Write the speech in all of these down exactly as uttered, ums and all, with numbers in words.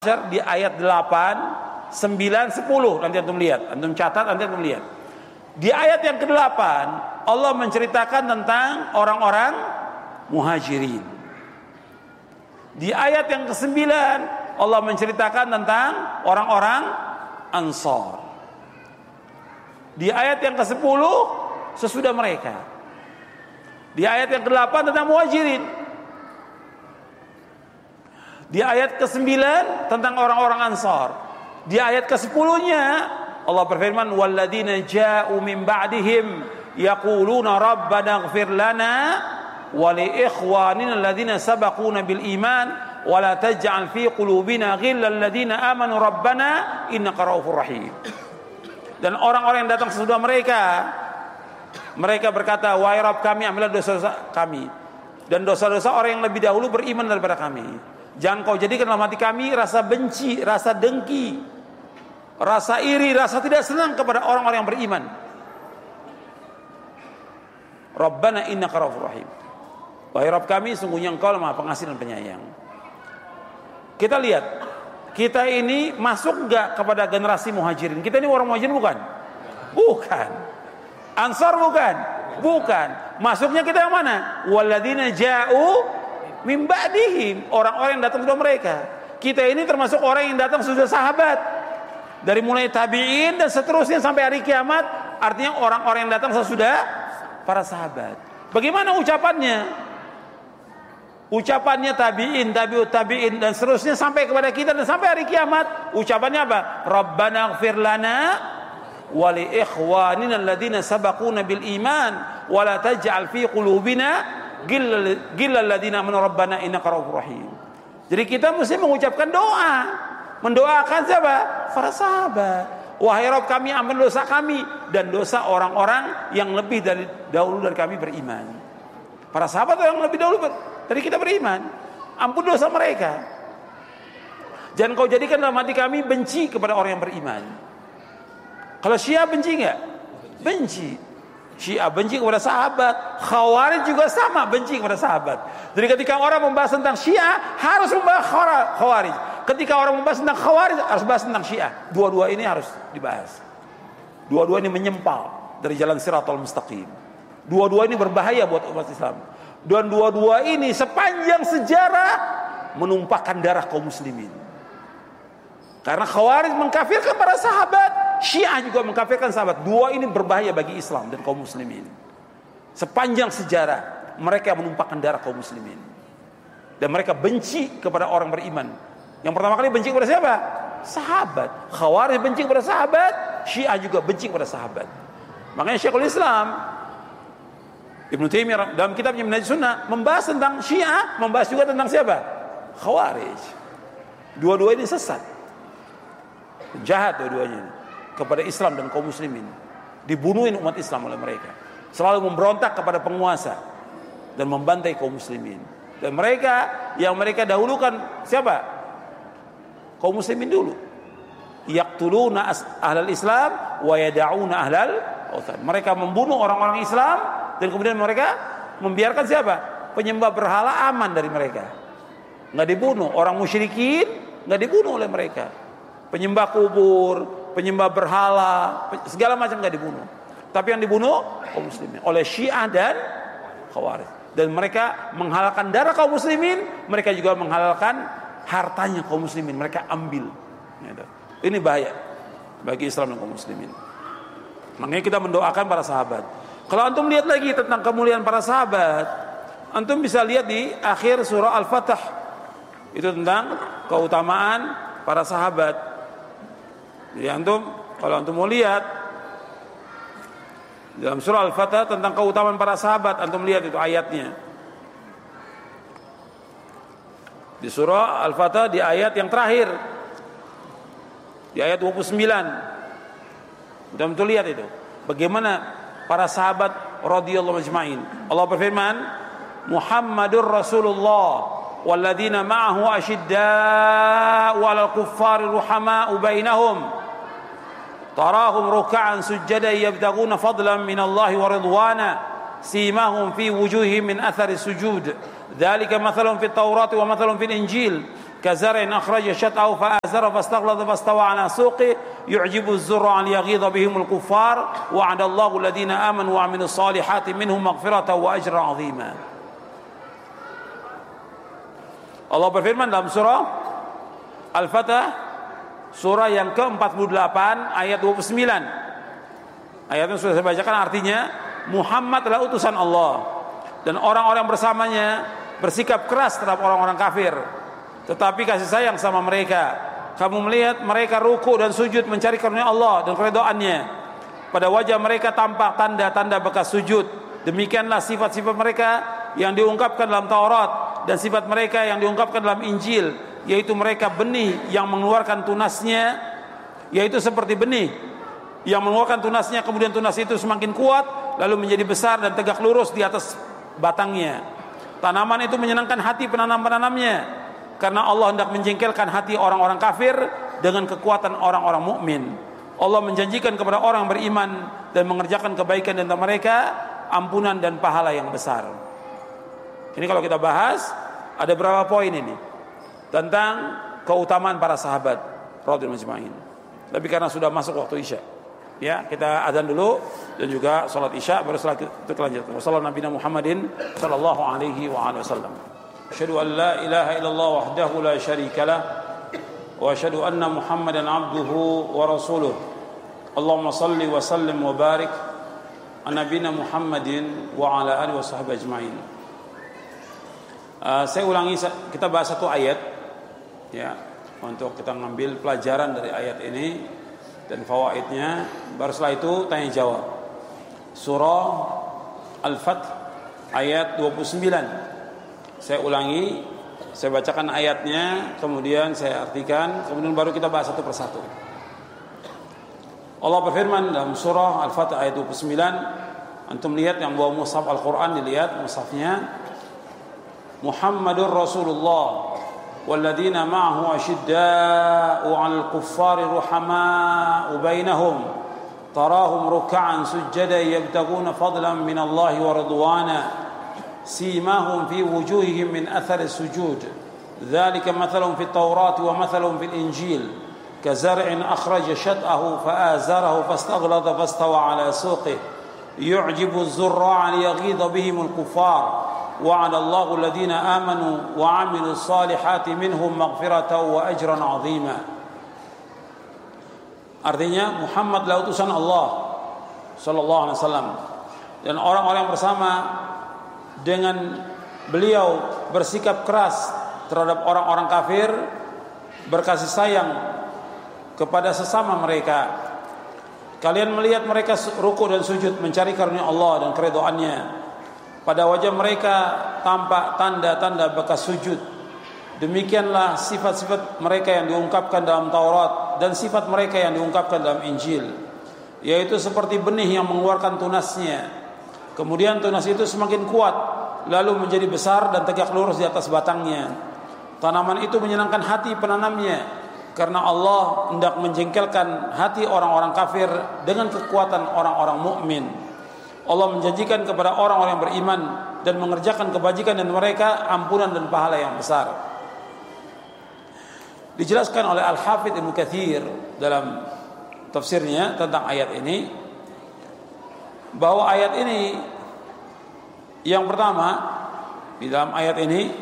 di ayat delapan, sembilan, sepuluh. Nanti antum lihat, antum catat, nanti antum lihat. Di ayat yang kedelapan Allah menceritakan tentang orang-orang muhajirin. Di ayat yang kesembilan Allah menceritakan tentang orang-orang ansar. Di ayat yang kesepuluh sesudah mereka. Di ayat yang kedelapan tentang muhajirin. Di ayat kesembilan tentang orang-orang ansar. Di ayat kesepuluhnya Allah berfirman, walladzina ja'u min ba'dihim yaquluna rabbana ighfir lana wa li ikhwanina alladzina sabaquna bil iman wa la taj'al fi qulubina ghillal ladzina amanu rabbana innaka ra'ufur rahim. Dan orang-orang yang datang sesudah mereka, mereka berkata, wahai Rabb kami, ampunilah dosa-dosa kami dan dosa-dosa orang yang lebih dahulu beriman daripada kami. Jangan kau jadikan dalam hati kami rasa benci, rasa dengki, rasa iri, rasa tidak senang kepada orang-orang yang beriman. Rabbana innaka ra'ufur rahim. Wahai Rabb kami, sungguhnya Engkau Maha Pengasih dan Penyayang. Kita lihat, kita ini masuk enggak kepada generasi muhajirin? Kita ini orang muhajirin bukan? Bukan. Ansar bukan? Bukan. Masuknya kita yang mana? Walladzina ja'u min ba'dihim, orang-orang yang datang sudah mereka. Kita ini termasuk orang yang datang sudah sahabat. Dari mulai tabi'in dan seterusnya sampai hari kiamat, artinya orang-orang yang datang sesudah para sahabat. Bagaimana ucapannya? Ucapannya tabi'in, tabi'ut tabi'in dan seterusnya sampai kepada kita dan sampai hari kiamat. Ucapannya apa? Rabbana ighfir lana wa li ikhwanina alladzina sabaquna bil iman wa la taj'al fi qulubina Gillal ladina amanu rabbana innaka ra'ufur rahim. Jadi kita mesti mengucapkan doa, mendoakan siapa? Para sahabat. Wahai Rabb kami, ampun dosa kami dan dosa orang-orang yang lebih dari dahulu dari kami beriman. Para sahabat yang lebih dahulu dari kita beriman, ampun dosa mereka. Jangan kau jadikan dalam hati kami benci kepada orang yang beriman. Kalau Syiah benci enggak? Benci. Syiah benci kepada sahabat, Khawarij juga sama benci kepada sahabat. Jadi ketika orang membahas tentang Syiah harus membahas Khawarij. Ketika orang membahas tentang Khawarij harus membahas tentang Syiah. Dua-dua ini harus dibahas. Dua-dua ini menyempal dari jalan Shiratal Mustaqim. Dua-dua ini berbahaya buat umat Islam. Dan dua-dua ini sepanjang sejarah menumpahkan darah kaum muslimin. Karena Khawarij mengkafirkan para sahabat, Syiah juga mengkafirkan sahabat. Dua ini berbahaya bagi Islam dan kaum muslimin. Sepanjang sejarah mereka menumpahkan darah kaum muslimin. Dan mereka benci kepada orang beriman. Yang pertama kali benci kepada siapa? Sahabat. Khawarij benci kepada sahabat, Syiah juga benci kepada sahabat. Makanya Syekhul Islam Ibnu Taimiyah dalam kitabnya Minhaj Sunnah membahas tentang Syiah, membahas juga tentang siapa? Khawarij. Dua-dua ini sesat. Jahat dua-duanya kepada Islam dan kaum muslimin. Dibunuhin umat Islam oleh mereka. Selalu memberontak kepada penguasa dan membantai kaum muslimin. Dan mereka yang mereka dahulukan siapa? Kaum muslimin dulu. Yaqtuluna ahlal Islam wa yada'una ahlal awthan. Mereka membunuh orang-orang Islam dan kemudian mereka membiarkan siapa? Penyembah berhala aman dari mereka. Enggak dibunuh. Orang musyrikin enggak dibunuh oleh mereka. Penyembah kubur, penyembah berhala, segala macam enggak dibunuh. Tapi yang dibunuh kaum muslimin oleh Syiah dan Khawarij. Dan mereka menghalalkan darah kaum muslimin, mereka juga menghalalkan hartanya kaum muslimin, mereka ambil. Ini bahaya bagi Islam dan kaum muslimin. Makanya kita mendoakan para sahabat. Kalau antum lihat lagi tentang kemuliaan para sahabat, antum bisa lihat di akhir surah Al-Fatah. Itu tentang keutamaan para sahabat. Jadi antum, kalau antum mau lihat dalam surah Al-Fatah tentang keutamaan para sahabat, antum lihat itu ayatnya. Di surah Al-Fatah di ayat yang terakhir, di ayat dua puluh sembilan. Antum lihat itu. Bagaimana para sahabat radhiyallahu ajma'in. Allah berfirman, Muhammadur Rasulullah walladzina ma'ahu asyidda'u 'alal kuffari ruhama'u bainahum tarahum ruk'an sujjadan yabtaghuna fadlan minallahi wa ridwana simahum fi wujuhihim min athari sujud dzalika mathalun fit taurati wa mathalun fil injil كزرع أخرج شطأه فآزره فاستغلظ فاستوى على سوقه يعجب الزرع أن يغيظ بهم الكفار وعد الله الذين آمنوا وعملوا الصالحات منهم مغفرة وأجرا عظيما. Allah berfirman dalam surah Al-Fatah, surah yang ke empat puluh delapan ayat dua puluh sembilan. Ayatnya sudah saya bacakan, artinya Muhammad adalah utusan Allah dan orang-orang bersamanya bersikap keras terhadap orang-orang kafir, tetapi kasih sayang sama mereka. Kamu melihat mereka ruku dan sujud mencari karunia Allah dan keridhaannya. Pada wajah mereka tampak tanda-tanda bekas sujud. Demikianlah sifat-sifat mereka yang diungkapkan dalam Taurat dan sifat mereka yang diungkapkan dalam Injil, yaitu mereka benih yang mengeluarkan tunasnya, yaitu seperti benih yang mengeluarkan tunasnya, kemudian tunas itu semakin kuat lalu menjadi besar dan tegak lurus di atas batangnya. Tanaman itu menyenangkan hati penanam-penanamnya, karena Allah hendak menjengkelkan hati orang-orang kafir dengan kekuatan orang-orang mukmin. Allah menjanjikan kepada orang beriman dan mengerjakan kebaikan di antara mereka ampunan dan pahala yang besar. Ini kalau kita bahas ada berapa poin ini tentang keutamaan para sahabat radhiyallahu majma'in. Tapi karena sudah masuk waktu Isya, ya, kita azan dulu dan juga salat Isya, baru setelah itu kita lanjutkan. Wassallallahu nabiyana Muhammadin sallallahu alaihi wa alihi wasallam. Asyhadu an la ilaha illallah wahdahu la syarika lah wa asyhadu anna Muhammadan abduhu wa rasuluh. Allahumma salli wa sallim wa barik ala nabiyina Muhammadin wa ala alihi wa sahbihi ajma'in. Uh, saya ulangi, kita bahas satu ayat, ya, untuk kita ngambil pelajaran dari ayat ini dan fawaidnya. Baru setelah itu tanya jawab. Surah Al-Fath ayat dua puluh sembilan. Saya ulangi, saya bacakan ayatnya, kemudian saya artikan, kemudian baru kita bahas satu persatu. Allah berfirman dalam surah Al-Fath ayat dua puluh sembilan. Antum lihat yang bawa mushaf Al-Quran, dilihat mushafnya. Muhammadur Rasulullah walladzina ma'ahu asyidda'u 'alal kuffari ruhama'u bainahum tarahum ruk'an sujjadan yabtaguna fadlan minallahi wa ridwana simahum fi wujuhihim min athari sujud dzalika mathaluhum fit Tawrati wa mathaluhum fil Injil kazar'in akhraja shat'ahu fa'azarahu fastaghlada fastawa 'ala suqihi yu'jibu az-zurra'a liyaghidha bihimul kuffar وعد الله الذين آمنوا وعملوا الصالحات منهم مغفرة وأجرا عظيما. Artinya Muhammad adalah utusan Allah sallallahu alaihi wasallam dan orang-orang bersama dengan beliau bersikap keras terhadap orang-orang kafir, berkasih sayang kepada sesama mereka. Kalian melihat mereka ruku dan sujud mencari karunia Allah dan keridhaannya. Pada wajah mereka tampak tanda-tanda bekas sujud. Demikianlah sifat-sifat mereka yang diungkapkan dalam Taurat dan sifat mereka yang diungkapkan dalam Injil, yaitu seperti benih yang mengeluarkan tunasnya. Kemudian tunas itu semakin kuat lalu menjadi besar dan tegak lurus di atas batangnya. Tanaman itu menyenangkan hati penanamnya, karena Allah hendak menjengkelkan hati orang-orang kafir dengan kekuatan orang-orang mukmin. Allah menjanjikan kepada orang-orang yang beriman dan mengerjakan kebajikan dan mereka ampunan dan pahala yang besar. Dijelaskan oleh Al-Hafidz Ibnu Katsir dalam tafsirnya tentang ayat ini, bahwa ayat ini yang pertama di dalam ayat ini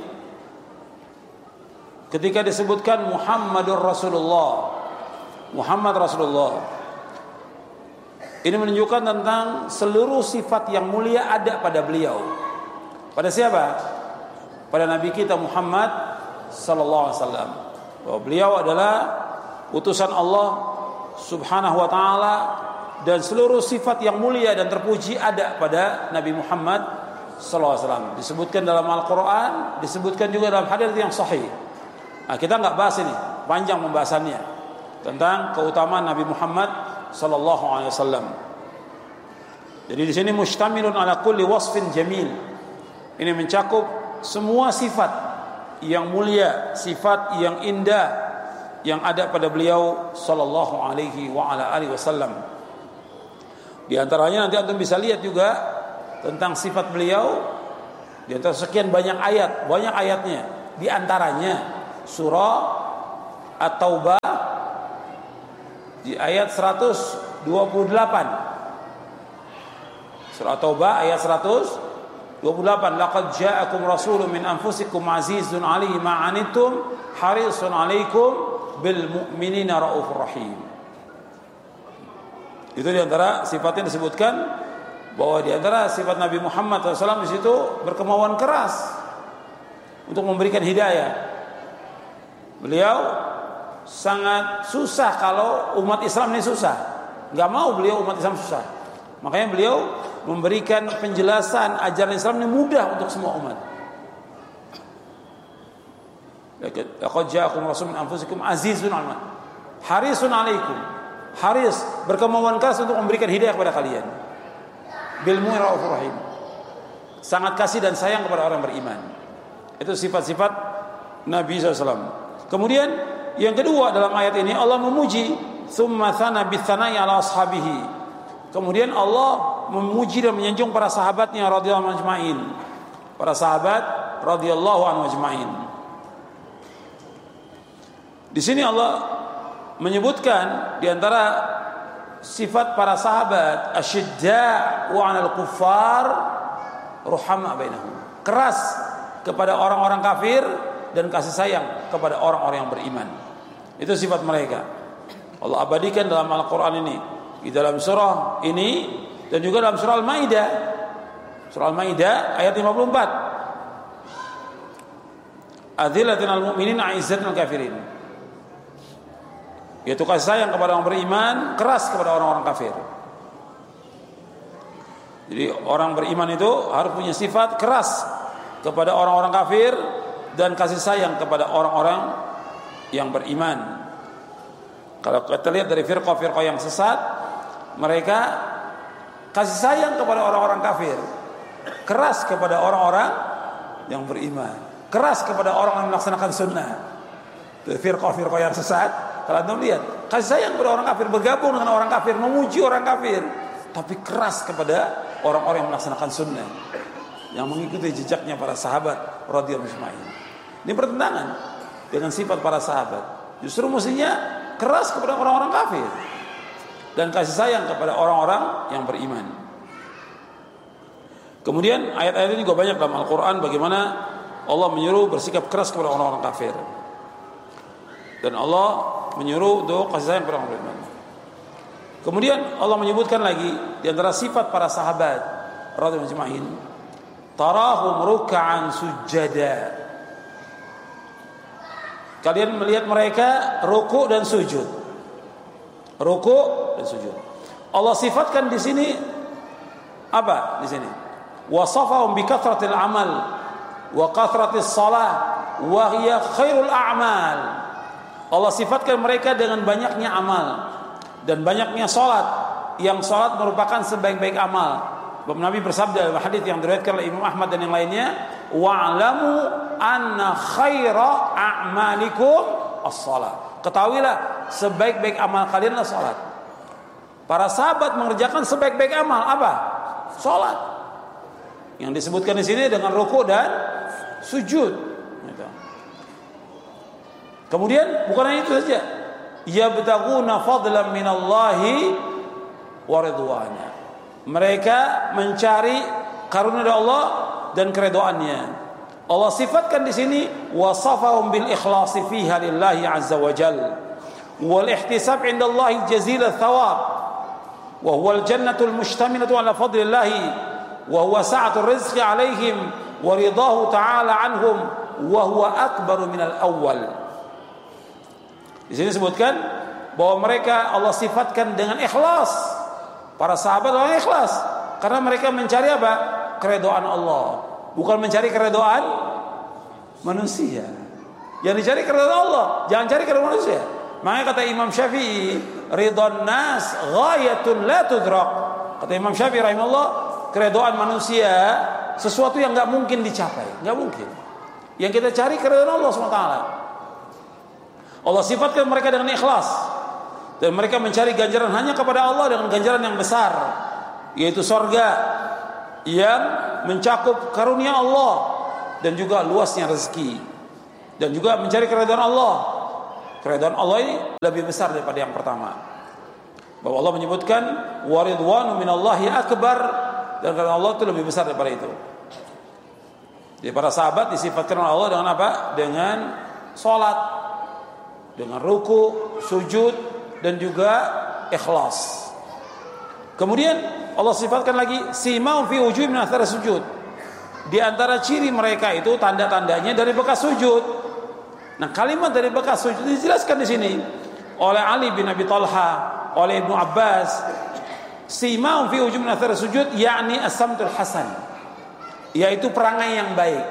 ketika disebutkan Muhammadur Rasulullah, Muhammad Rasulullah, ini menunjukkan tentang seluruh sifat yang mulia ada pada beliau. Pada siapa? Pada Nabi kita Muhammad sallallahu alaihi wasallam. Bahwa beliau adalah utusan Allah Subhanahu wa taala dan seluruh sifat yang mulia dan terpuji ada pada Nabi Muhammad sallallahu alaihi wasallam. Disebutkan dalam Al-Qur'an, disebutkan juga dalam hadis yang sahih. Nah, kita enggak bahas ini, panjang pembahasannya tentang keutamaan Nabi Muhammad sallallahu alaihi wasallam. Jadi di sini mustamilun ala kulli wasfin jamil. Ini mencakup semua sifat yang mulia, sifat yang indah yang ada pada beliau sallallahu alaihi wa ala alihi wasallam. Di antaranya nanti antum bisa lihat juga tentang sifat beliau di antara sekian banyak ayat, banyak ayatnya. Di antaranya surah At-Taubah di ayat seratus dua puluh delapan. Surah At-Taubah ayat seratus dua puluh delapan. Laqad ja'akum rasulun min anfusikum azizun 'alaihi ma 'anittum harisun 'alaikum bil mu'minina raufur rahim. Itu diantara sifatnya disebutkan bahwa diantara sifat Nabi Muhammad shallallahu alaihi wasallam di situ berkemauan keras untuk memberikan hidayah. Beliau sangat susah kalau umat Islam ini susah. Gak mau beliau umat Islam susah. Makanya beliau memberikan penjelasan ajaran Islam ini mudah untuk semua umat. Laqad ja'akum rasulun min anfusikum azizun 'alaihi harisun 'alaikum. Haris, berkemauan keras untuk memberikan hidayah kepada kalian. Bil mu'minina raufur rahim. Sangat kasih dan sayang kepada orang beriman. Itu sifat-sifat Nabi shallallahu alaihi wasallam. Kemudian yang kedua dalam ayat ini Allah memuji, tsumma tsana bitsana'i ala ashabihi. Kemudian Allah memuji dan menyanjung para sahabatnya radhiyallahu anhum ajma'in. Para sahabat radhiyallahu anhum ajma'in. Di sini Allah menyebutkan di antara sifat para sahabat asyidda wa 'alal kuffar ruhama bainahum. Keras kepada orang-orang kafir dan kasih sayang kepada orang-orang yang beriman. Itu sifat mereka. Allah abadikan dalam Al-Qur'an ini, di dalam surah ini dan juga dalam surah Al-Maidah. Surah Al-Maidah ayat lima puluh empat. Adzillatin al-mu'minin 'izzatin al-kafirin. Yaitu kasih sayang kepada orang beriman, keras kepada orang-orang kafir. Jadi orang beriman itu harus punya sifat keras kepada orang-orang kafir dan kasih sayang kepada orang-orang yang beriman. Kalau kita lihat dari firqah-firqah yang sesat, mereka kasih sayang kepada orang-orang kafir, keras kepada orang-orang yang beriman, keras kepada orang yang melaksanakan sunnah. Firqah-firqah yang sesat, kalau anda lihat, kasih sayang kepada orang kafir, bergabung dengan orang kafir, memuji orang kafir, tapi keras kepada orang-orang yang melaksanakan sunnah, yang mengikuti jejaknya para sahabat radhiyallahu anhum. Ini bertentangan dengan sifat para sahabat. Justru mestinya keras kepada orang-orang kafir dan kasih sayang kepada orang-orang yang beriman. Kemudian ayat-ayat ini juga banyak dalam Al-Quran bagaimana Allah menyuruh bersikap keras kepada orang-orang kafir, dan Allah menyuruh untuk kasih sayang kepada orang beriman. Kemudian Allah menyebutkan lagi di antara sifat para sahabat radhiyallahu ajma'in, tarahum ruk'an sujada. Kalian melihat mereka ruku' dan sujud. Ruku' dan sujud. Allah sifatkan di sini apa? Di sini. Wasafahum bi kathratil amal wa kathratis shalah wa hiya khairul a'mal. Allah sifatkan mereka dengan banyaknya amal dan banyaknya salat, yang salat merupakan sebaik-baik amal. Nabi bersabda dalam hadis yang diriwayatkan oleh Imam Ahmad dan yang lainnya, wa'lamu anna khaira a'malikum as-shalah. Ketahuilah sebaik-baik amal kalian adalah salat. Para sahabat mengerjakan sebaik-baik amal apa? Salat. Yang disebutkan di sini dengan ruku' dan sujud. Kemudian bukan hanya itu saja, yabtaguna fadlan minallahi wa ridwana. Mereka mencari karunia dari Allah dan keridhaannya. Allah sifatkan di sini wasafahum bil ikhlasi fiha lillahi azza wa jalla wal ihtisab 'inda Allah jazil thawab wa huwa al jannatul mustamilatu 'ala fadlillahi wa huwa sa'atur rizqi 'alaihim wa ridahu ta'ala 'anhum wa huwa akbaru minal awwal. Di sini disebutkan bahwa mereka Allah sifatkan dengan ikhlas. Para sahabat orang ikhlas karena mereka mencari apa? Keridhaan Allah, bukan mencari keridhaan manusia. Yang dicari keridhaan Allah, jangan cari keridhaan manusia. Makanya kata Imam Syafi'i, ridwan nas ghayatun la tudrak. Kata Imam Syafi'i rahimahullah, keridhaan manusia sesuatu yang enggak mungkin dicapai, enggak mungkin. Yang kita cari keridhaan Allah subhanahu wa taala. Allah sifatkan mereka dengan ikhlas dan mereka mencari ganjaran hanya kepada Allah dengan ganjaran yang besar, yaitu surga yang mencakup karunia Allah dan juga luasnya rezeki. dan juga mencari keridhaan Allah. Keridhaan Allah ini lebih besar daripada yang pertama. Bahwa Allah menyebutkan waridwanu minallahi akbar, dan keridhaan Allah itu lebih besar daripada itu. Jadi para sahabat disifatkan oleh Allah dengan apa? Dengan salat, dengan ruku, sujud, dan juga ikhlas. Kemudian Allah sifatkan lagi simahum fi wujuhihim min athari sujud. Di antara ciri mereka itu tanda-tandanya dari bekas sujud. Nah, kalimat dari bekas sujud dijelaskan di sini oleh Ali bin Abi Thalha, oleh Ibnu Abbas. Simahum fi wujuhihim min athari sujud yakni as-samtul hasan, yaitu perangai yang baik,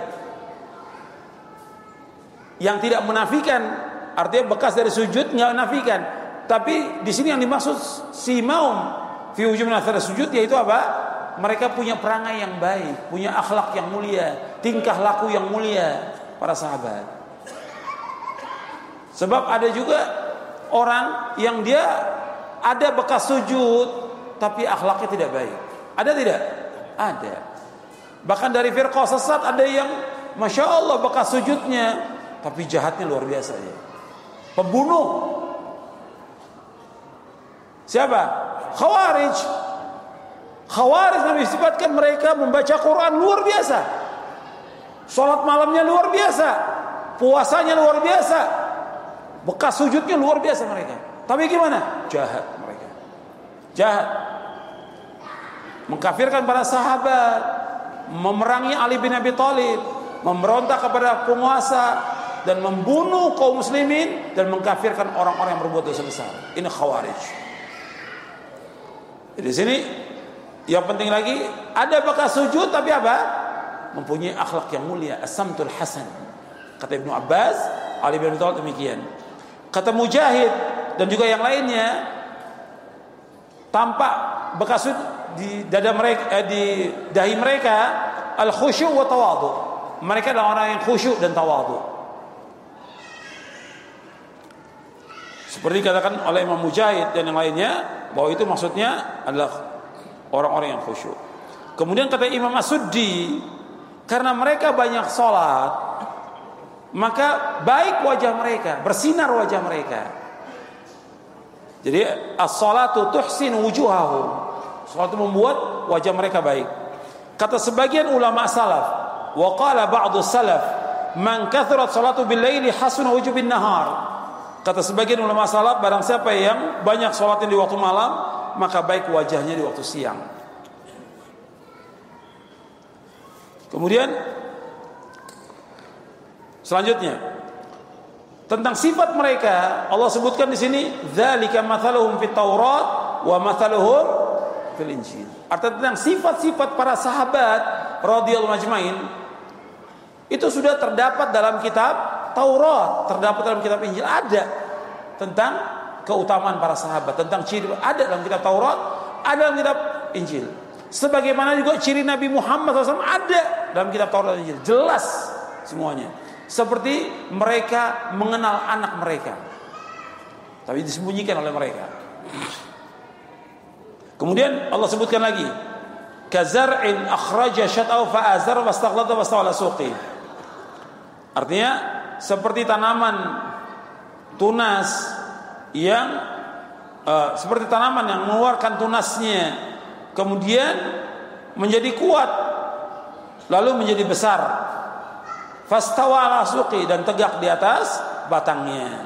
yang tidak menafikan. Artinya bekas dari sujud enggak menafikan. Tapi di sini yang dimaksud simahum fi wujuhihim min athari sujud yaitu apa? Mereka punya perangai yang baik, punya akhlak yang mulia, tingkah laku yang mulia, para sahabat. Sebab ada juga orang yang dia ada bekas sujud tapi akhlaknya tidak baik. Ada tidak? Ada. Bahkan dari firqah sesat ada yang Masya Allah bekas sujudnya tapi jahatnya luar biasa ya. Pembunuh. Siapa? Khawarij. Khawarij Nabi sifatkan mereka membaca Quran luar biasa, sholat malamnya luar biasa, puasanya luar biasa, bekas sujudnya luar biasa mereka. Tapi gimana? Jahat mereka. Jahat. Mengkafirkan para sahabat, memerangi Ali bin Abi Thalib, memberontak kepada penguasa, dan membunuh kaum muslimin, dan mengkafirkan orang-orang yang berbuat dosa besar. Ini Khawarij. Di sini yang penting lagi ada bekas sujud tapi apa? Mempunyai akhlak yang mulia, as-samtul hasan. Kata Ibnu Abbas, Ali bin Abi Thalib demikian. Kata Mujahid dan juga yang lainnya, tampak bekas sujud di dada mereka, eh, di dahi mereka al-khusyu' wa tawadhu. Mereka adalah orang yang khusyuk dan tawadhu. Seperti dikatakan oleh Imam Mujahid dan yang lainnya, bahwa itu maksudnya adalah orang-orang yang khusyuk. Kemudian kata Imam As-Suddi, karena mereka banyak sholat, maka baik wajah mereka, bersinar wajah mereka. Jadi as-sholatu tuhsin wujuhahum. Sholat itu membuat wajah mereka baik. Kata sebagian ulama salaf, wa qala ba'du salaf, man kathurat sholatu bil laili hasuna wujuh bin nahar. Kata sebagian ulama salaf, barang siapa yang banyak sholatnya di waktu malam, maka baik wajahnya di waktu siang. Kemudian selanjutnya tentang sifat mereka Allah sebutkan di sini, dzalika mathaluhum fit Taurat wa mathaluhum fil Injil. Artinya tentang sifat-sifat para sahabat radhiyallahu majmain itu sudah terdapat dalam kitab Taurat, terdapat dalam kitab Injil, ada tentang keutamaan para sahabat, tentang ciri, ada dalam kitab Taurat, ada dalam kitab Injil. Sebagaimana juga ciri Nabi Muhammad shallallahu alaihi wasallam ada dalam kitab Taurat dan Injil, jelas semuanya. Seperti mereka mengenal anak mereka, tapi disembunyikan oleh mereka. Kemudian Allah sebutkan lagi, kazar'in akhraja syat'ahu fa'azar wastaghlada wastawala suqi. Artinya seperti tanaman tunas yang uh, seperti tanaman yang mengeluarkan tunasnya kemudian menjadi kuat lalu menjadi besar, fastawa ala suqi, dan tegak di atas batangnya.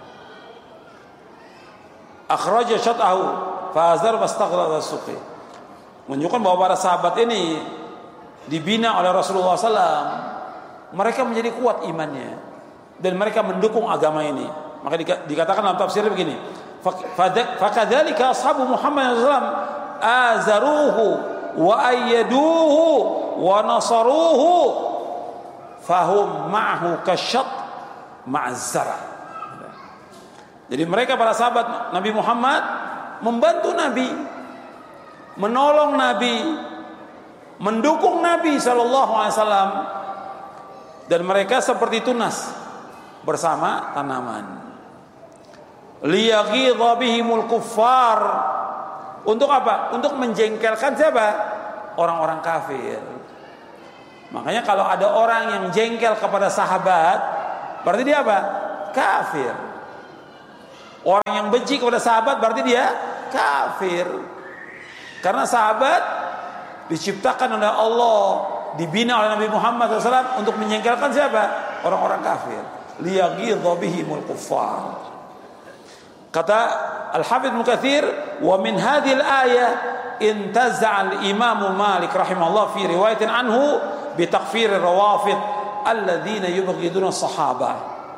Akhraja syat'ahu fa'azar wastaghlada suqi, menunjukkan bahwa para sahabat ini dibina oleh Rasulullah sallallahu alaihi wasallam. Mereka menjadi kuat imannya dan mereka mendukung agama ini. Maka dikatakan dalam tafsir begini, fakadzalika ashabu Muhammad sallallahu alaihi wasallam azaruhu wa ayyaduhu wa nasaruhu fahum ma'ahu kasyat ma'azzara. Jadi mereka para sahabat Nabi Muhammad membantu Nabi, menolong Nabi, mendukung Nabi sallallahu alaihi wasallam, dan mereka seperti tunas bersama tanaman. Liyaghidha bihimul kuffar. Untuk apa? Untuk menjengkelkan siapa? Orang-orang kafir. Makanya kalau ada orang yang jengkel kepada sahabat, berarti dia apa? Kafir. Orang yang benci kepada sahabat berarti dia kafir. Karena sahabat diciptakan oleh Allah, dibina oleh Nabi Muhammad shallallahu alaihi wasallam untuk menyingkirkan siapa? Orang-orang kafir. Liyaghidha bihimul kuffar. Kata Al-Hafidz Ibnu Katsir, wa min hadhil ayah intaza'a al-Imam Malik rahimahullah fi riwayatin anhu bi takfir ar-rawafid alladzina yubghiduna as-sahabah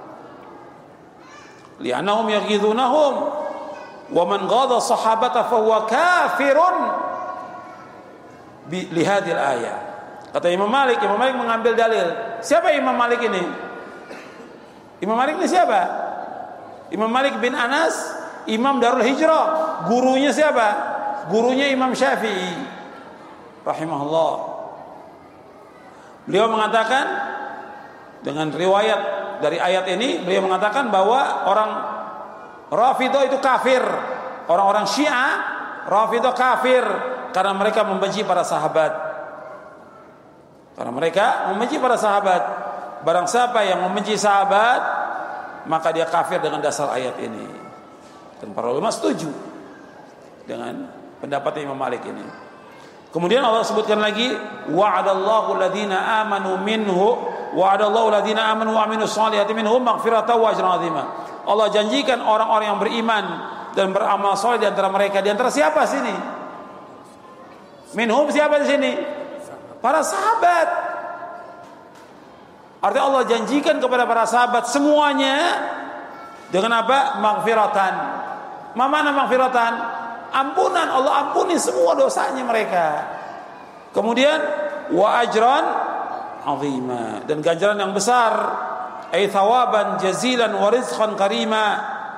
li'annahum yaghidunahum wa man ghadha as-sahabata fa huwa kafirun bi li hadhil ayah. Kata Imam Malik, Imam Malik mengambil dalil. Siapa Imam Malik ini? Imam Malik ini siapa? Imam Malik bin Anas, Imam Darul Hijrah. Gurunya siapa? Gurunya Imam Syafi'i rahimahullah. Beliau mengatakan dengan riwayat dari ayat ini, beliau mengatakan bahwa orang Rafidhah itu kafir. Orang-orang Syiah Rafidhah kafir karena mereka membenci para sahabat. Karena mereka membenci para sahabat. Barang siapa yang membenci sahabat, maka dia kafir dengan dasar ayat ini. Dan para ulama setuju dengan pendapat Imam Malik ini. Kemudian Allah sebutkan lagi, wa'adallahu alladhina amanu minhu wa'adallahu alladhina amanu wa amilus solihati minhum maghfiratan wa ajran 'azima. Allah janjikan orang-orang yang beriman dan beramal soleh di antara mereka. Di antara siapa sini? Minhum siapa di sini? Para sahabat. Artinya Allah janjikan kepada para sahabat semuanya dengan apa? Maghfiratan. Mana maghfiratan? Ampunan. Allah ampuni semua dosanya mereka. Kemudian wa ajran 'azima, dan ganjaran yang besar, ay thawaban jazilan wa rizqan karima.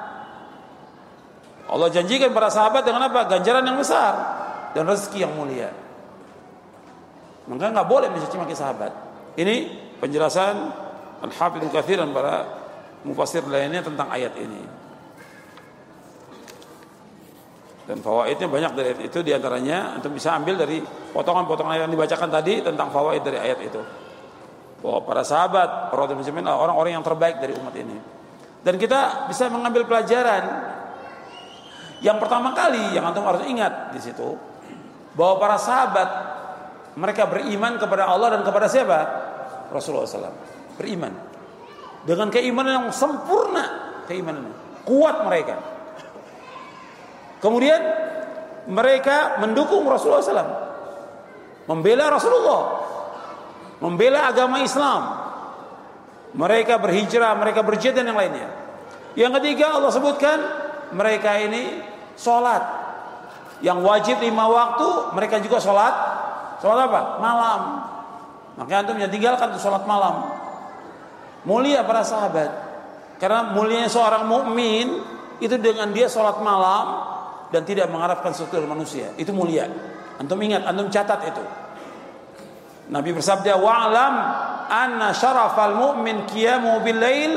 Allah janjikan para sahabat dengan apa? Ganjaran yang besar dan rezeki yang mulia. Maka enggak boleh mencaci maki sahabat. Ini penjelasan Al-Hafidz Ibnu Katsir dan para mufassir lainnya tentang ayat ini. Dan fawaidnya banyak dari ayat itu, diantaranya antum bisa ambil dari potongan-potongan ayat yang dibacakan tadi tentang fawaid dari ayat itu. Bahwa para sahabat, para muslimin orang-orang yang terbaik dari umat ini. Dan kita bisa mengambil pelajaran. Yang pertama kali yang antum harus ingat di situ, bahwa para sahabat mereka beriman kepada Allah dan kepada siapa? Rasulullah shallallahu alaihi wasallam. Beriman dengan keimanan yang sempurna, keimanan kuat mereka. Kemudian mereka mendukung Rasulullah shallallahu alaihi wasallam, membela Rasulullah, membela agama Islam. Mereka berhijrah, mereka berjihad dan yang lainnya. Yang ketiga Allah sebutkan mereka ini sholat yang wajib lima waktu, mereka juga sholat. Sholat apa? Malam. Makanya antum jangan tinggalkan tuh sholat malam. Mulia para sahabat. Karena mulianya seorang mukmin itu dengan dia sholat malam dan tidak mengharapkan sesuatu dari manusia. Itu mulia. Antum ingat, antum catat itu. Nabi bersabda, wa'lam anna syarafal mu'min qiyamu bil lail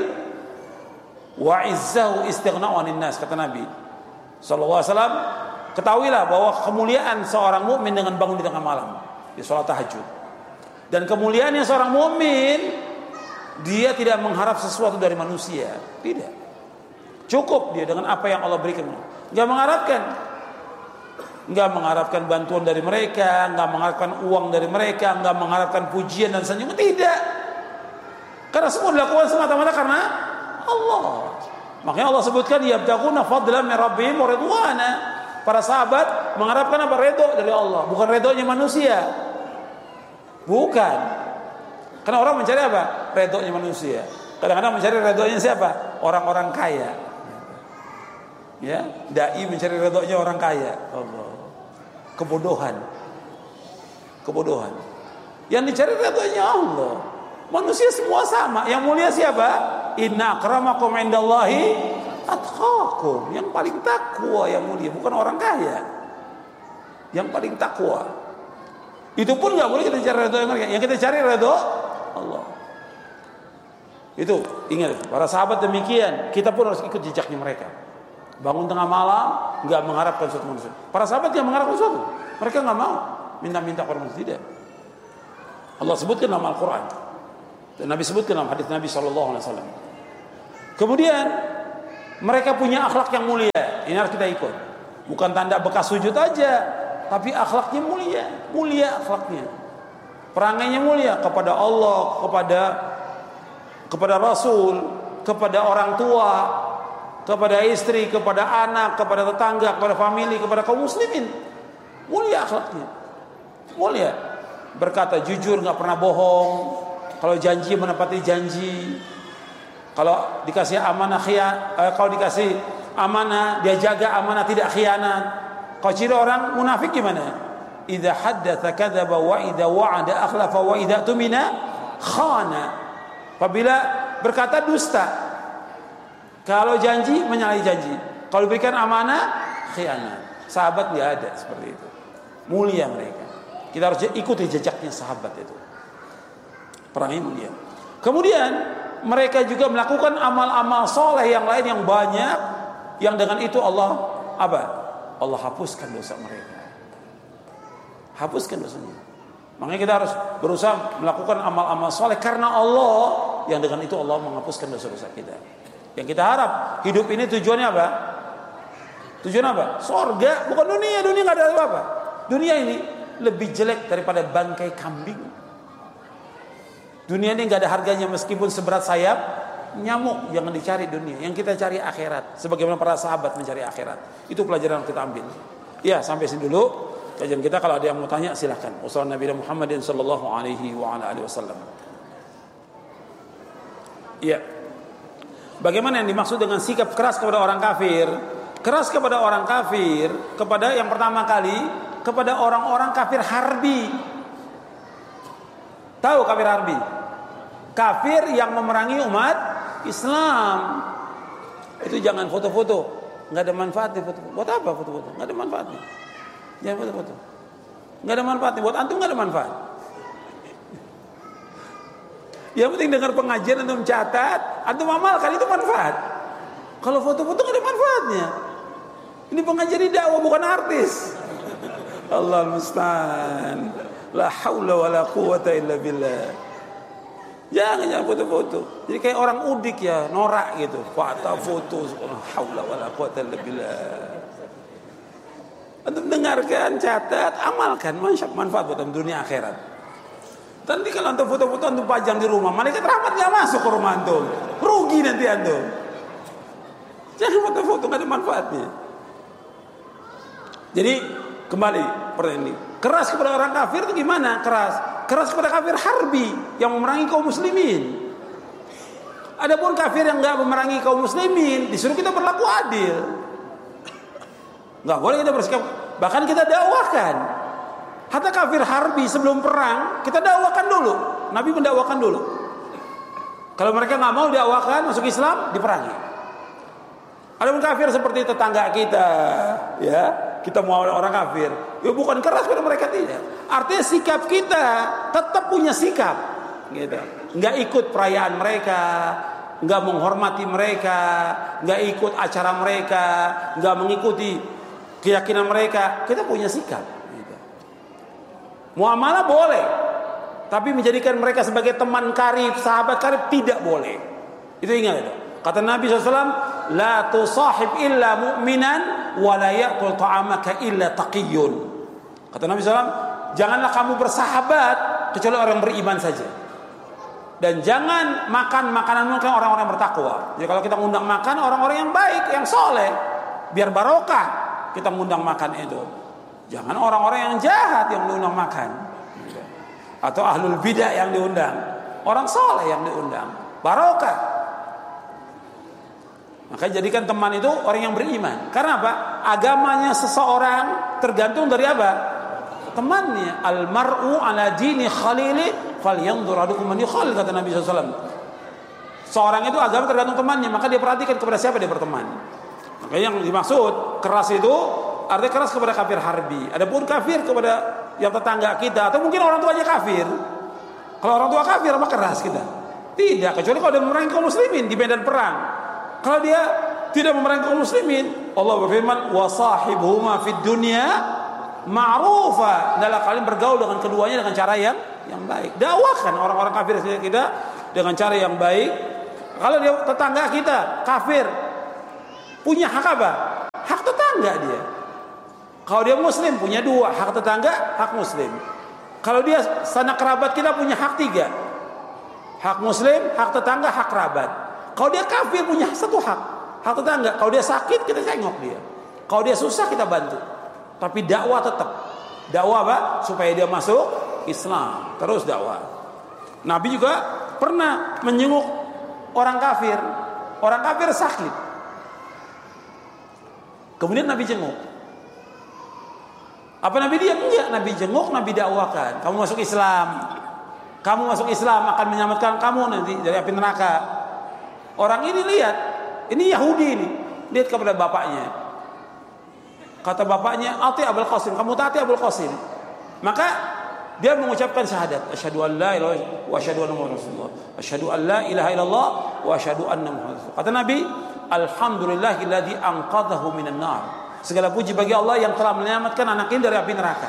wa izzahu istighna'u 'anil nas, kata Nabi sallallahu alaihi wasallam. Ketahuilah bahwa kemuliaan seorang mukmin dengan bangun di tengah malam, di salat tahajud. Dan kemuliaannya seorang mukmin, dia tidak mengharap sesuatu dari manusia. Tidak. Cukup dia dengan apa yang Allah berikan. Enggak mengharapkan. Enggak mengharapkan bantuan dari mereka, enggak mengharapkan uang dari mereka, enggak mengharapkan pujian dan senyuman, tidak. Karena semua dilakukan semata-mata karena Allah. Makanya Allah sebutkan yabtaguna fadlan min rabbihim wa ridwana. Para sahabat mengharapkan apa? Ridho dari Allah, bukan ridhonya manusia. Bukan. Karena orang mencari apa? Ridhonya manusia. Kadang-kadang mencari ridhonya siapa? Orang-orang kaya. Ya, dai mencari ridhonya orang kaya. Allah. Kebodohan. Kebodohan. Yang dicari ridhonya Allah. Manusia semua sama. Yang mulia siapa? Inna akramakum indallahi atqakum. Yang paling takwa yang mulia, bukan orang kaya. Yang paling takwa. Itu pun enggak boleh kita cari ridho mereka. Yang kita cari ridho Allah. Itu ingat, para sahabat demikian. Kita pun harus ikut jejaknya mereka. Bangun tengah malam, enggak mengharapkan sesuatu manusia. Para sahabat enggak mengharapkan sesuatu. Mereka enggak mau minta-minta kepada manusia, tidak. Allah sebutkan dalam Al-Quran. Dan Nabi sebutkan dalam hadis Nabi sallallahu alaihi wasallam. Kemudian mereka punya akhlak yang mulia. Ini harus kita ikut. Bukan tanda bekas sujud aja, tapi akhlaknya mulia, mulia akhlaknya. Perangainya mulia kepada Allah, kepada kepada Rasul, kepada orang tua, kepada istri, kepada anak, kepada tetangga, kepada famili, kepada kaum muslimin. Mulia akhlaknya. Mulia. Berkata jujur, enggak pernah bohong. Kalau janji menepati janji. Kalau dikasih amanah khia, eh, kalau dikasih amanah dia jaga amanah, tidak khianat. Kalau ciri orang munafik gimana? Idza haddatsa kadzaba wa idza wa'ada akhlafa wa idza tumina khana. Apabila berkata dusta. Kalau janji menyalahi janji. Kalau berikan amanah khianat. Sahabat enggak ada seperti itu. Mulia mereka. Kita harus ikuti jejaknya sahabat itu. Perangnya mulia. Kemudian mereka juga melakukan amal-amal soleh yang lain yang banyak, yang dengan itu Allah apa? Allah hapuskan dosa mereka. Hapuskan dosanya. Makanya kita harus berusaha melakukan amal-amal soleh karena Allah, yang dengan itu Allah menghapuskan dosa-dosa kita. Yang kita harap hidup ini tujuannya apa? Tujuan apa? Sorga, bukan dunia. Dunia nggak ada apa-apa. Dunia ini lebih jelek daripada bangkai kambing. Dunia ini nggak ada harganya meskipun seberat sayap nyamuk. Jangan dicari dunia. Yang kita cari akhirat. Sebagaimana para sahabat mencari akhirat. Itu pelajaran yang kita ambil. Ya, sampai sini dulu kajian kita. Kalau ada yang mau tanya silahkan. Wassalamualaikum Nabi Muhammadin sallallahu alaihi wa ala alihi wasallam. Iya. Bagaimana yang dimaksud dengan sikap keras kepada orang kafir? Keras kepada orang kafir, kepada yang pertama kali kepada orang-orang kafir harbi. Tahu kafir harbi? Kafir yang memerangi umat Islam. Itu jangan foto-foto, nggak ada manfaatnya foto. Buat apa foto-foto? Nggak ada manfaatnya. Jangan foto-foto. Nggak ada manfaatnya. Buat antum nggak ada manfaat. Yang penting dengar pengajian antum catat, antum amalkan, itu manfaat. Kalau foto-foto nggak ada manfaatnya. Ini pengajian dakwah bukan artis. Allah musta'an. La haula wala quwata illa billah. Jangan jangan foto-foto. Jadi kayak orang udik ya, norak gitu. Foto foto, la haula wala quwata illa billah. Antum dengarkan, catat, amalkan, manfaat buat dunia akhirat. Nanti kalau antum foto-foto antum pajang di rumah, malaikat rahmat enggak masuk ke rumah antum. Rugi nanti antum. Jangan foto-foto, enggak ada manfaatnya. Jadi kembali pertanyaan ini. Keras kepada orang kafir itu gimana? Keras. Keras kepada kafir harbi yang memerangi kaum muslimin. Adapun kafir yang enggak memerangi kaum muslimin, disuruh kita berlaku adil. Enggak boleh kita bersikap, bahkan kita dakwahkan. Hatta kafir harbi sebelum perang, kita dakwahkan dulu. Nabi mendakwakan dulu. Kalau mereka enggak mau dakwahkan masuk Islam, diperangi. Adapun kafir seperti tetangga kita, ya, kita mau orang kafir, ya bukan keras pada mereka, tidak. Artinya sikap kita tetap punya sikap, gitu. Nggak ikut perayaan mereka, nggak menghormati mereka, nggak ikut acara mereka, nggak mengikuti keyakinan mereka. Kita punya sikap. Gitu. Muamalah boleh, tapi menjadikan mereka sebagai teman karib, sahabat karib tidak boleh. Itu ingat itu. Kata Nabi shallallahu alaihi wasallam, la tusahib illa mu'minan wa la ya'kul ta'amaka illa taqiyyun. Kata Nabi shallallahu alaihi wasallam, janganlah kamu bersahabat kecuali orang beriman saja. Dan jangan makan makanan mereka orang-orang bertakwa. Jadi kalau kita ngundang makan orang-orang yang baik, yang soleh, biar barokah kita ngundang makan itu. Jangan orang-orang yang jahat yang diundang makan, atau ahlul bidah yang diundang. Orang soleh yang diundang, barokah. Maka jadikan teman itu orang yang beriman. Karena apa? Agamanya seseorang tergantung dari apa? Temannya. Al-mar'u ala dini khalili falyanzur ahadukum man yukhalil, kata Nabi shallallahu alaihi wasallam. Seorang itu agama tergantung temannya, maka dia perhatikan kepada siapa dia berteman. Maka yang dimaksud keras itu artinya keras kepada kafir harbi. Adapun kafir kepada yang tetangga kita, atau mungkin orang tuanya kafir. Kalau orang tua kafir apa keras kita? Tidak, kecuali kalau dia memerangi kaum muslimin di medan perang. Kalau dia tidak memerangi kaum muslimin, Allah berfirman, "Wasahibhuma fid dunya ma'rufa." Adalah kalian bergaul dengan keduanya dengan cara yang yang baik. Dakwahkan orang-orang kafir kita dengan cara yang baik. Kalau dia tetangga kita kafir, punya hak apa? Hak tetangga dia. Kalau dia muslim punya dua, hak tetangga, hak muslim. Kalau dia sanak kerabat kita punya hak tiga. Hak muslim, hak tetangga, hak kerabat. Kalau dia kafir punya satu hak, hak tetangga. Kalau dia sakit kita cengok dia. Kalau dia susah kita bantu. Tapi dakwah tetap. Dakwah apa? Supaya dia masuk Islam. Terus dakwah. Nabi juga pernah menjenguk orang kafir. Orang kafir sakit. Kemudian Nabi jenguk. Apa Nabi diam? Enggak, Nabi jenguk, Nabi dakwakan. Kamu masuk Islam. Kamu masuk Islam akan menyelamatkan kamu nanti dari api neraka. Orang ini lihat, ini Yahudi ini. Lihat kepada bapaknya. Kata bapaknya, "Ati Abul Qasim, kamu taati Abul Qasim." Maka dia mengucapkan syahadat, asyhadu an la ilaha illallah wa asyhadu anna muhammadar rasulullah. Asyhadu an la ilaha illallah wa asyhadu anna muhammadar rasulullah. Kata Nabi, "Alhamdulillahilladzi anqadhahu minan nar." Segala puji bagi Allah yang telah menyelamatkan anak ini dari api neraka.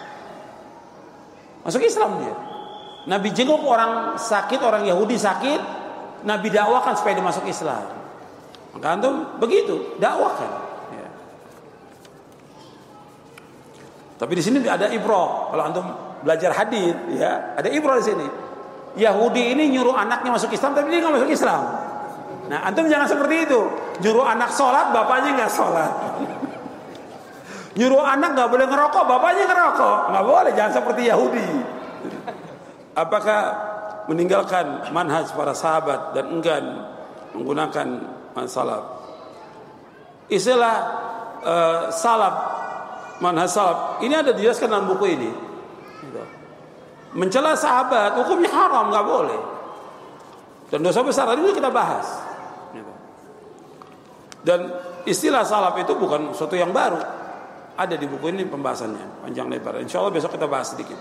Masuk Islam dia. Nabi jenguk orang sakit, orang Yahudi sakit, Nabi dakwakan supaya dia masuk Islam. Maka antum begitu, dakwakan. Ya. Tapi di sini ada ibrah. Kalau antum belajar hadis, ya, ada ibrah di sini. Yahudi ini nyuruh anaknya masuk Islam, tapi dia nggak masuk Islam. Nah, antum jangan seperti itu. Nyuruh anak sholat, bapaknya nggak sholat. Nyuruh anak nggak boleh ngerokok, bapaknya ngerokok. Nggak boleh, jangan seperti Yahudi. Apakah meninggalkan manhaj para sahabat dan enggan menggunakan salaf? Istilah uh, salaf, manhaj salaf ini ada dijelaskan dalam buku ini. Mencela sahabat hukumnya haram, nggak boleh. Dan dosa besar tadi kita bahas. Dan istilah salaf itu bukan sesuatu yang baru. Ada di buku ini pembahasannya panjang lebar. Insya Allah besok kita bahas sedikit.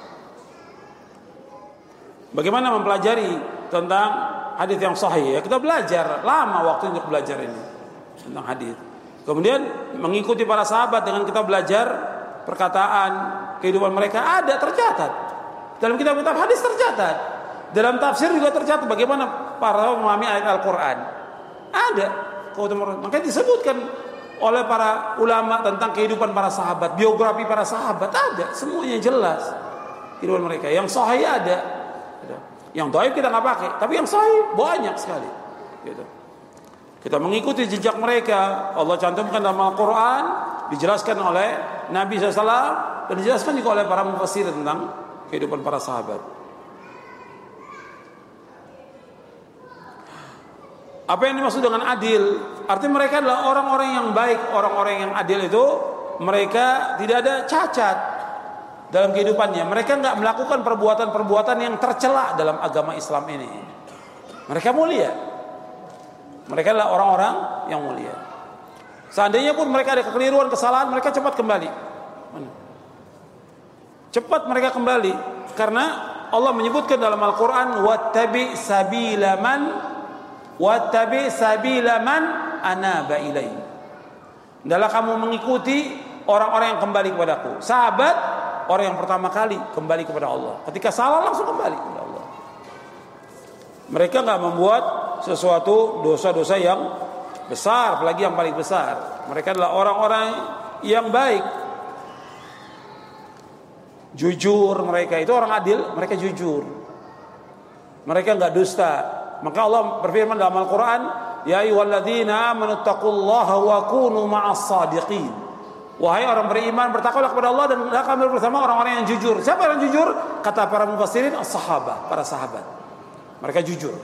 Bagaimana mempelajari tentang hadis yang sahih? Ya, kita belajar lama waktu untuk belajar ini tentang hadis. Kemudian mengikuti para sahabat dengan kita belajar perkataan kehidupan mereka ada tercatat dalam kitab-kitab hadis tercatat. Dalam tafsir juga tercatat bagaimana para memahami ayat Al-Quran. Ada. Makanya disebutkan oleh para ulama tentang kehidupan para sahabat, biografi para sahabat ada, semuanya jelas kehidupan mereka. Yang sahih ada, yang dhaif kita nggak pakai, tapi yang sahih banyak sekali. Gitu. Kita mengikuti jejak mereka. Allah cantumkan dalam Al-Quran, dijelaskan oleh Nabi shallallahu alaihi wasallam dan dijelaskan juga oleh para mufassir tentang kehidupan para sahabat. Apa yang dimaksud dengan adil? Artinya mereka adalah orang-orang yang baik. Orang-orang yang adil itu mereka tidak ada cacat dalam kehidupannya. Mereka enggak melakukan perbuatan-perbuatan yang tercela dalam agama Islam ini. Mereka mulia. Mereka adalah orang-orang yang mulia. Seandainya pun mereka ada kekeliruan, kesalahan, mereka cepat kembali. Cepat mereka kembali. Karena Allah menyebutkan dalam Al-Quran, wattabi sabila man wattabi sabila man anaba ilai. Adalah kamu mengikuti orang-orang yang kembali kepadaku. Sahabat orang yang pertama kali kembali kepada Allah. Ketika salah langsung kembali kepada Allah. Mereka enggak membuat sesuatu dosa-dosa yang besar, apalagi yang paling besar. Mereka adalah orang-orang yang baik. Jujur mereka, itu orang adil, mereka jujur. Mereka enggak dusta. Maka Allah berfirman dalam Al-Quran, ya ayyuhalladzina amanu taqullaha wa kunu ma'as sadiqin. Wahai orang beriman, bertakwalah kepada Allah dan kami bersama orang-orang yang jujur. Siapa yang jujur? Kata para mufassirin, as-sahabah, para sahabat. Mereka jujur.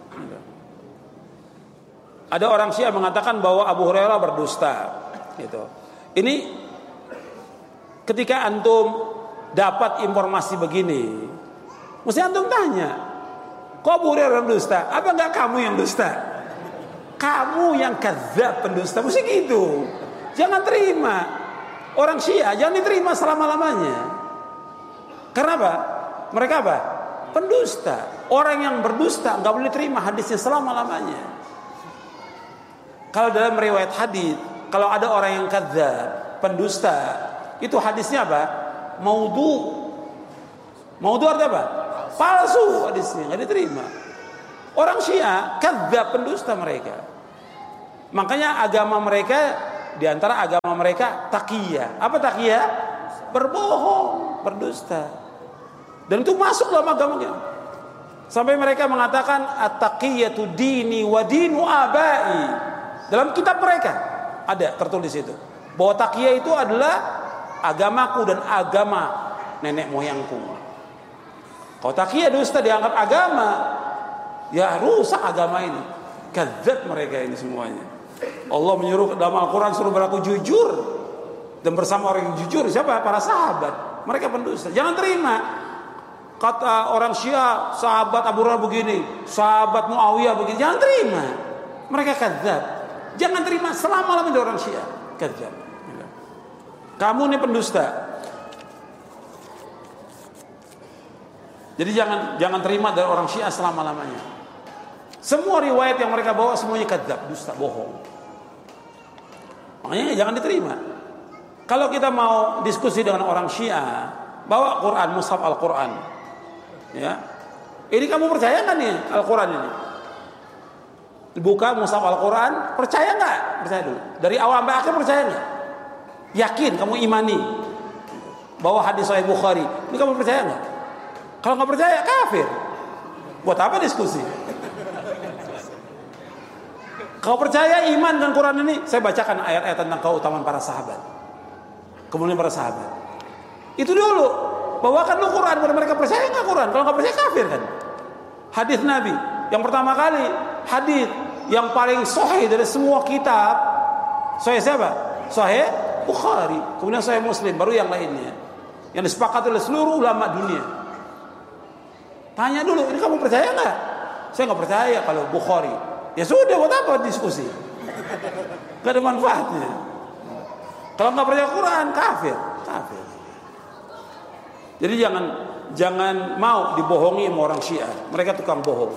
Ada orang Syiah mengatakan bahwa Abu Hurairah berdusta. Gitu. Ini ketika antum dapat informasi begini, mesti antum tanya, kok Abu Hurairah dusta? Apa enggak kamu yang dusta? Kamu yang kadzab, pendusta. Mesti gitu. Jangan terima. Orang Syiah jangan diterima selama-lamanya. Karena apa? Mereka apa? Pendusta. Orang yang berdusta enggak boleh terima hadisnya selama-lamanya. Kalau dalam riwayat hadis, kalau ada orang yang kadzab, pendusta, itu hadisnya apa? Maudhu. Maudhu artinya apa? Palsu hadisnya, enggak diterima. Orang Syiah kadzab, pendusta mereka. Makanya agama mereka, di antara agama mereka taqiyah. Apa taqiyah? Berbohong, berdusta. Dan itu masuk dalam agamanya. Sampai mereka mengatakan at-taqiyatu dini wa dinu abai. Dalam kitab mereka ada tertulis itu, bahwa taqiyah itu adalah agamaku dan agama nenek moyangku. Kalau taqiyah dusta dianggap agama, ya rusak agama ini. Kadzab mereka ini semuanya. Allah menyuruh dalam Al-Quran suruh berlaku jujur, dan bersama orang yang jujur siapa? Para sahabat. Mereka pendusta. Jangan terima kata orang Syiah sahabat Abu Hurairah begini, sahabat Muawiyah begini. Jangan terima. Mereka kadzab. Jangan terima selama-lamanya orang Syiah. Kadzab. Kamu ini pendusta. Jadi jangan jangan terima dari orang Syiah selama-lamanya. Semua riwayat yang mereka bawa semuanya kadzab, dusta, bohong. Makanya jangan diterima. Kalau kita mau diskusi dengan orang Syiah, bawa Quran, mushaf Al-Quran. Ya. Ini kamu percaya nggak nih Al-Quran ini? Buka mushaf Al-Quran, percaya nggak? Percaya dulu. Dari awal sampai akhir percaya nggak? Yakin, kamu imani bahwa hadis Sahih Bukhari. Ini kamu percaya nggak? Kalau nggak percaya, kafir. Buat apa diskusi? Kau percaya iman dan Quran ini? Saya bacakan ayat-ayat tentang keutamaan para sahabat, kemudian para sahabat. Itu dulu. Bawakan lu Quran, kepada mereka percaya nggak Quran? Kalau nggak percaya, kafir kan? Hadis Nabi yang pertama kali, hadis yang paling sahih dari semua kitab. Sahih siapa? Sahih Bukhari. Kemudian Sahih Muslim, baru yang lainnya. Yang disepakati oleh seluruh ulama dunia. Tanya dulu, ini kamu percaya nggak? Saya nggak percaya kalau Bukhari. Ya sudah, buat apa diskusi? Gak ada manfaatnya. Kalau nggak percaya Quran, kafir, kafir. Jadi jangan jangan mau dibohongi sama orang Syiah. Mereka tukang bohong.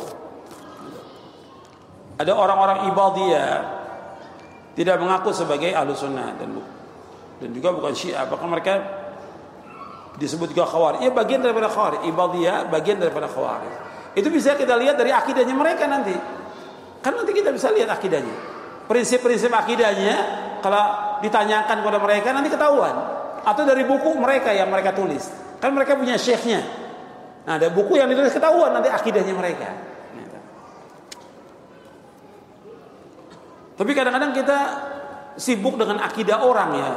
Ada orang-orang Ibadiyah tidak mengaku sebagai Ahlus Sunnah dan dan juga bukan Syiah. Bahkan mereka disebut juga Khawarij. Ya bagian daripada Khawarij. Ibadiyah bagian daripada Khawarij. Itu bisa kita lihat dari akidahnya mereka nanti. Kan nanti kita bisa lihat akidahnya. Prinsip-prinsip akidahnya kalau ditanyakan kepada mereka nanti ketahuan. Atau dari buku mereka yang mereka tulis. Kan mereka punya syekhnya. Nah, ada buku yang ditulis, ketahuan nanti akidahnya mereka. Tapi kadang-kadang kita sibuk dengan akidah orang ya.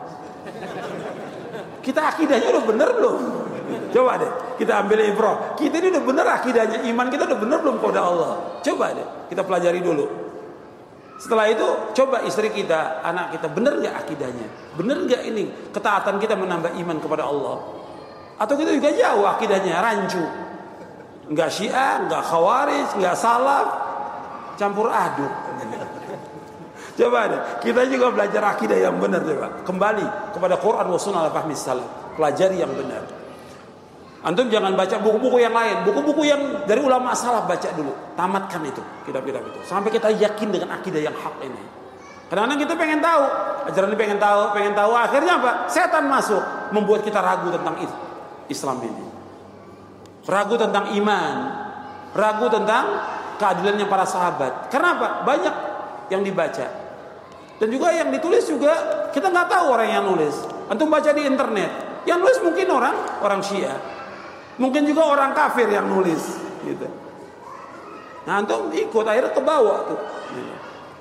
Kita akidahnya udah bener belum? Coba deh, kita ambil ibrah. Kita ini udah bener akidahnya, iman kita udah bener belum kepada Allah? Coba deh, kita pelajari dulu. Setelah itu, coba istri kita, anak kita, bener gak akidahnya? Bener gak ini ketaatan kita menambah iman kepada Allah? Atau kita juga jauh akidahnya, rancu. Gak Syiah, gak Khawarij, gak Salaf, campur aduk. Coba deh, kita juga belajar akidah yang benar coba. Kembali kepada Quran wa sunnah al-fahmi salaf. Pelajari yang benar. Antum jangan baca buku-buku yang lain. Buku-buku yang dari ulama salaf baca dulu. Tamatkan itu, kitab-kitab itu. Sampai kita yakin dengan akidah yang hak ini. Kadang-kadang kita pengen tahu, ajaran ini pengen tahu, pengen tahu. Akhirnya apa? Setan masuk, membuat kita ragu tentang Islam ini. Ragu tentang iman. Ragu tentang keadilannya para sahabat. Kenapa? Banyak yang dibaca. Dan juga yang ditulis juga kita nggak tahu orang yang nulis. Antum baca di internet, yang nulis mungkin orang orang Syiah, mungkin juga orang kafir yang nulis, gitu. Nah antum ikut akhirnya ke bawah tuh. Gitu.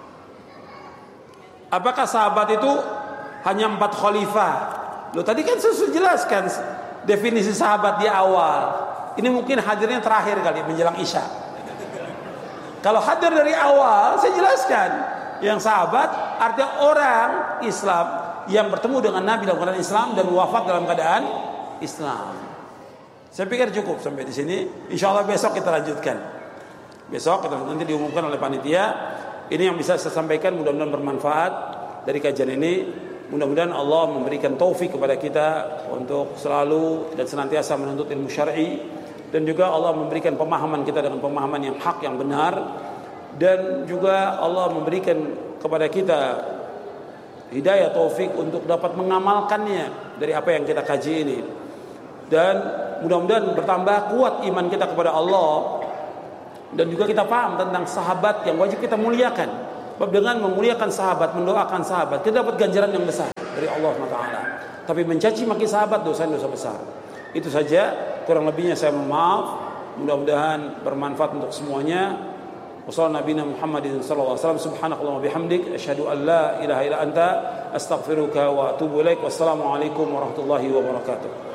Apakah sahabat itu hanya empat khalifah? Loh tadi kan saya sudah jelaskan definisi sahabat di awal. Ini mungkin hadirnya terakhir kali menjelang Isya. Kalau hadir dari awal saya jelaskan. Yang sahabat artinya orang Islam yang bertemu dengan Nabi dalam keadaan Islam dan wafat dalam keadaan Islam. Saya pikir cukup sampai di sini. Insya Allah besok kita lanjutkan. Besok kita nanti diumumkan oleh panitia. Ini yang bisa saya sampaikan, mudah-mudahan bermanfaat dari kajian ini. Mudah-mudahan Allah memberikan taufik kepada kita untuk selalu dan senantiasa menuntut ilmu syar'i, dan juga Allah memberikan pemahaman kita dengan pemahaman yang hak, yang benar. Dan juga Allah memberikan kepada kita hidayah taufik untuk dapat mengamalkannya dari apa yang kita kaji ini. Dan mudah-mudahan bertambah kuat iman kita kepada Allah Dan juga kita paham tentang sahabat yang wajib kita muliakan. Sebab dengan memuliakan sahabat, mendoakan sahabat, kita dapat ganjaran yang besar dari Allah subhanahu wa taala. Tapi mencaci maki sahabat dosa dosa besar. Itu saja, kurang lebihnya saya mohon maaf. Mudah-mudahan bermanfaat untuk semuanya. Wassalamualaikum warahmatullahi wabarakatuh. Subhanakallahumma bihamdik asyhadu an la ilaha illa anta astaghfiruka wa atubu ilaik. Wassalamualaikum warahmatullahi wabarakatuh.